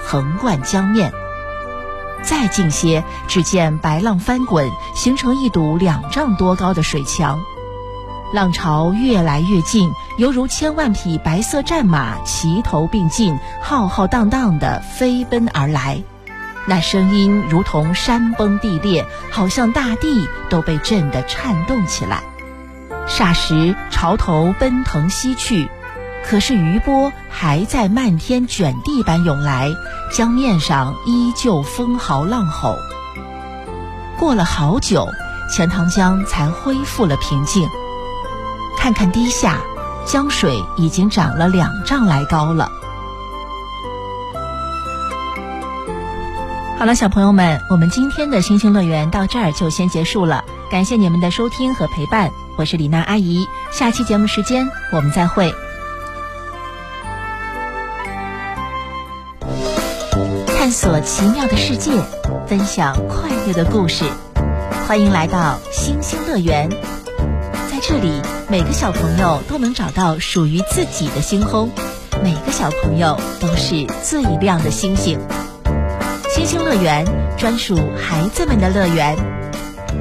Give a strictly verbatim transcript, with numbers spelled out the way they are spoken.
横贯江面。再近些，只见白浪翻滚，形成一堵两丈多高的水墙。浪潮越来越近，犹如千万匹白色战马齐头并进，浩浩荡荡地飞奔而来。那声音如同山崩地裂，好像大地都被震得颤动起来。霎时潮头奔腾西去，可是余波还在漫天卷地般涌来，江面上依旧风嚎浪吼。过了好久，钱塘江才恢复了平静。看看堤下，江水已经涨了两丈来高了。好了，小朋友们，我们今天的星星乐园到这儿就先结束了，感谢你们的收听和陪伴，我是李娜阿姨，下期节目时间我们再会。探索奇妙的世界，分享快乐的故事，欢迎来到星星乐园。在这里，每个小朋友都能找到属于自己的星空，每个小朋友都是最亮的星星。星星乐园，专属孩子们的乐园。